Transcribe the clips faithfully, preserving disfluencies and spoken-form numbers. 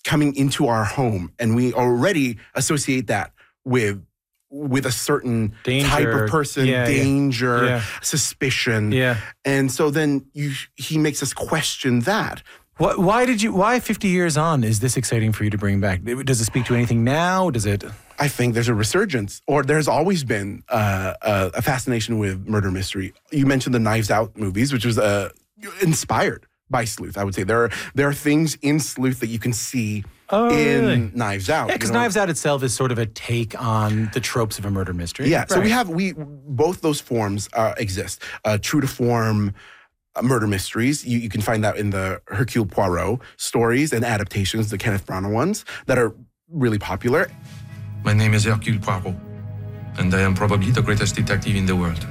coming into our home, and we already associate that with with a certain danger. type of person, yeah, danger, yeah. suspicion. Yeah. And so then you, he makes us question that. What, why did you? Why fifty years on is this exciting for you to bring back? Does it speak to anything now? Does it? I think there's a resurgence, or there's always been uh, a, a fascination with murder mystery. You mentioned the Knives Out movies, which was uh, inspired by Sleuth. I would say there are there are things in Sleuth that you can see oh, in really? Knives Out. Yeah, because you know? Knives Out itself is sort of a take on the tropes of a murder mystery. Yeah, right. so we have we both those forms uh, exist. Uh, true to form uh, murder mysteries. You, you can find that in the Hercule Poirot stories and adaptations, the Kenneth Branagh ones that are really popular. My name is Hercule Poirot, and I am probably the greatest detective in the world.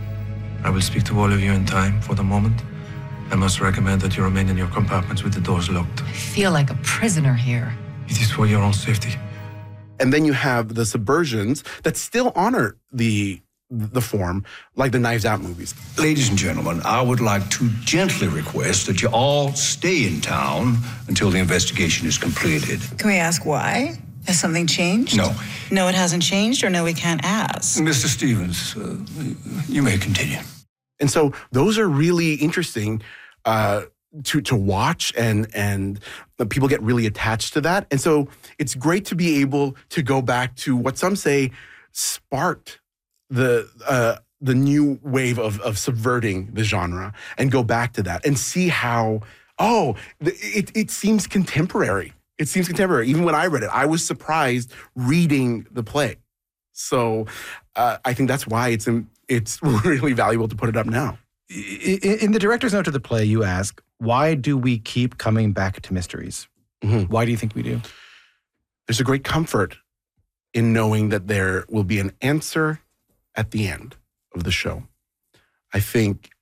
I will speak to all of you in time. For the moment, I must recommend that you remain in your compartments with the doors locked. I feel like a prisoner here. It is for your own safety. And then you have the subversions that still honor the the form, like the Knives Out movies. Ladies and gentlemen, I would like to gently request that you all stay in town until the investigation is completed. Can we ask why? Has something changed? No. No, it hasn't changed, or no, we can't ask? Mister Stevens, uh, you may continue. And so those are really interesting uh, to to watch, and and people get really attached to that. And so it's great to be able to go back to what some say sparked the uh, the new wave of of subverting the genre, and go back to that and see how oh it it seems contemporary. It seems contemporary. Even when I read it, I was surprised reading the play. So uh, I think that's why it's it's really valuable to put it up now. In the director's note to the play, you ask, why do we keep coming back to mysteries? Mm-hmm. Why do you think we do? There's a great comfort in knowing that there will be an answer at the end of the show. I think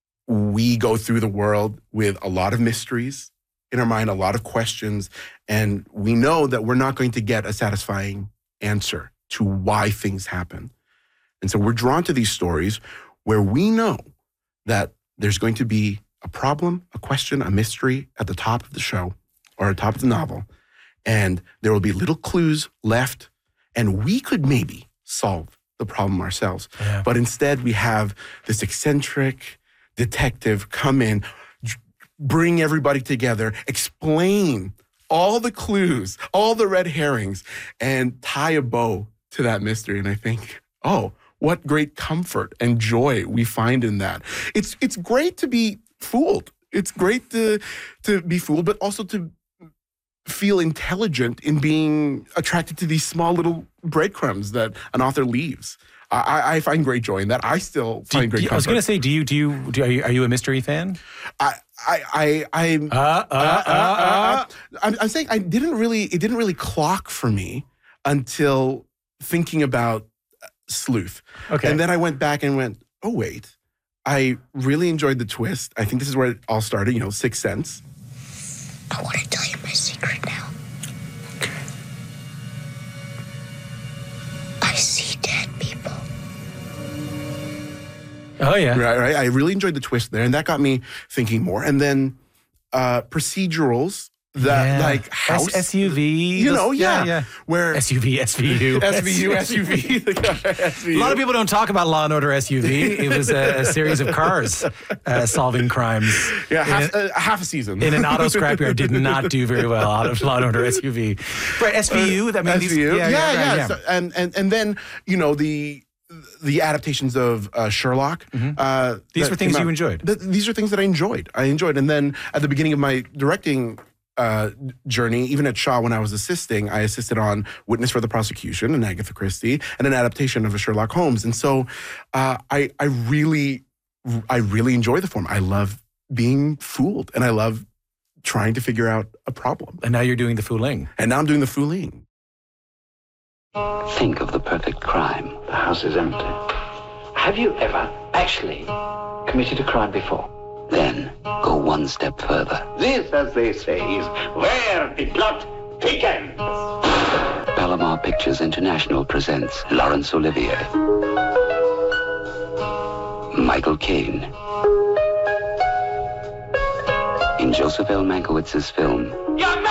we go through the world with a lot of mysteries in our mind, a lot of questions, and we know that we're not going to get a satisfying answer to why things happen. And so we're drawn to these stories where we know that there's going to be a problem, a question, a mystery at the top of the show or at the top of the novel, and there will be little clues left, and we could maybe solve the problem ourselves. Yeah. But instead, we have this eccentric detective come in, bring everybody together, explain all the clues, all the red herrings, and tie a bow to that mystery. And I think, oh, what great comfort and joy we find in that. It's it's great to be fooled. It's great to to be fooled, but also to feel intelligent in being attracted to these small little breadcrumbs that an author leaves. I, I find great joy in that. I still find do, great do, comfort. I was going to say, do you do you do are, you are you a mystery fan? I I I I'm, uh, uh, uh, uh, uh, I'm, I'm saying I didn't really it didn't really clock for me until thinking about Sleuth. Okay. And then I went back and went, oh wait, I really enjoyed the twist. I think this is where it all started. You know, Sixth Sense. I want to tell you my secret now. Okay. I see dead people. Oh, yeah. Right, right. I really enjoyed the twist there, and that got me thinking more. And then uh, procedurals that, yeah. like, house. S- SUV. You know, yeah. yeah. yeah. Where S U V, S V U. S V U, S U V. S V U. A lot of people don't talk about Law and Order S U V. It was a, a series of cars uh, solving crimes. Yeah, half, in, uh, half a season. in an auto scrapyard. Did not do very well out of Law and Order S U V. Right, S V U. That means S V U. yeah, Yeah, yeah. yeah. right, yeah. So, and, and, and then, you know, the the adaptations of uh, Sherlock. Mm-hmm. Uh, these were things out, you enjoyed. Th- these are things that I enjoyed. I enjoyed. And then at the beginning of my directing uh, journey, even at Shaw when I was assisting, I assisted on Witness for the Prosecution and Agatha Christie and an adaptation of a Sherlock Holmes. And so uh, I, I really, I really enjoy the form. I love being fooled, and I love trying to figure out a problem. And now you're doing the fooling. And now I'm doing the fooling. Think of the perfect crime. The house is empty. Have you ever actually committed a crime before? Then go one step further. This, as they say, is where the plot thickens. Palomar Pictures International presents Laurence Olivier, Michael Caine, in Joseph L. Mankiewicz's film, You're